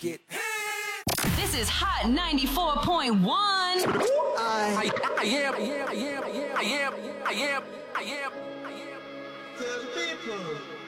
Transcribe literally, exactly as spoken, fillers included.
get. This is Hot ninety-four point one. I, I am, I am, I am, I am, I am, I am, I am, I am. Tell the people.